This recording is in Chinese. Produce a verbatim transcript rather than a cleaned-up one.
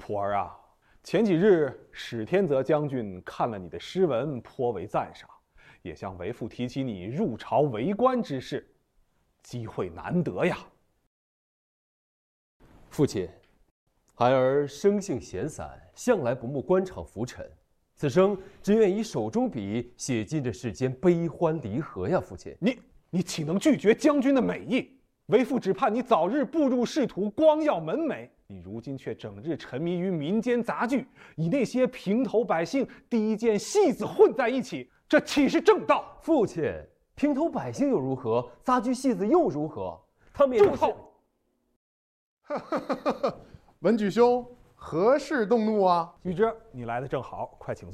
徒儿啊，前几日史天泽将军看了你的诗文，颇为赞赏，也向为父提起你入朝为官之事，机会难得呀。 父亲，孩儿生性闲散，向来不慕官场浮沉，此生只愿以手中笔写尽这世间悲欢离合呀！父亲， 你你岂能拒绝将军的美意？为父只盼你早日步入仕途，光耀门楣。你如今却整日沉迷于民间杂剧，与那些平头百姓低贱戏子混在一起，这岂是正道？ 父亲，平头百姓又如何？杂剧戏子又如何？他们也住口！ 文举兄，何事动怒啊？ 玉芝，你来的正好，快请坐。